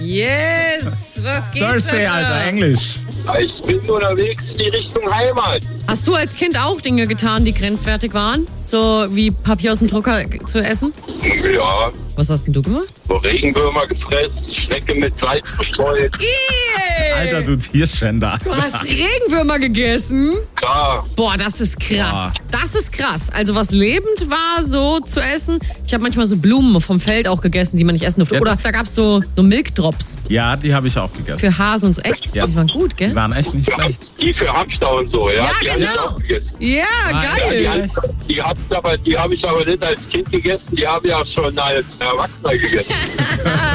Yes! Was geht, Thursday, Sascha? Alter, Englisch. Ich bin unterwegs in die Richtung Heimat. Hast du als Kind auch Dinge getan, die grenzwertig waren? So wie Papier aus dem Drucker zu essen? Ja, Was hast denn du gemacht? so Regenwürmer gefressen, Schnecke mit Salz bestreut. Alter, du Tierschänder. Du hast Regenwürmer gegessen? Klar, Boah, das ist krass. Das ist krass. Also was lebend war, so zu essen. Ich habe manchmal so Blumen vom Feld auch gegessen, die man nicht essen durfte. Ja, Oder da gab's so Milkdrops Ja, die habe ich auch gegessen. für Hasen und so. Echt? Ja. Die waren gut, Die gell? waren echt nicht schlecht. die für Hamster und so, ja, Ja, die habe ich genau. auch gegessen. Ja, geil. Die habe ich aber nicht als Kind gegessen, die habe ich auch schon als Erwachsener gegessen.